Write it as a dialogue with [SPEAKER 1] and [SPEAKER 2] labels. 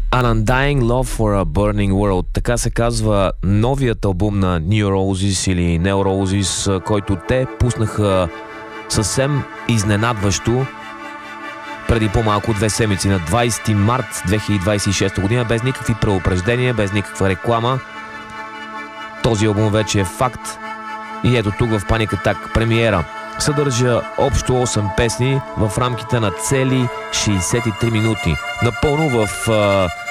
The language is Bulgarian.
[SPEAKER 1] An Undying Love for a Burning World. Така се казва новият албум на New Roses или Neo Roses, който те пуснаха съвсем изненадващо преди по-малко 2 седмици, на 20 март 2026 година, без никакви предупреждения, без никаква реклама. Този албум вече е факт и ето тук в Panic Attack премиера. Съдържа общо 8 песни в рамките на цели 63 минути. Напълно в